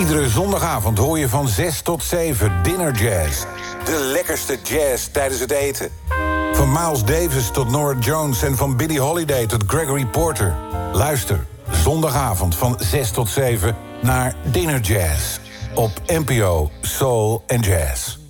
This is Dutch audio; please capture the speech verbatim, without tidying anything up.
Iedere zondagavond hoor je van zes tot zeven Dinner Jazz. De lekkerste jazz tijdens het eten. Van Miles Davis tot Norah Jones en van Billie Holiday tot Gregory Porter. Luister zondagavond van zes tot zeven naar Dinner Jazz op N P O Soul and Jazz.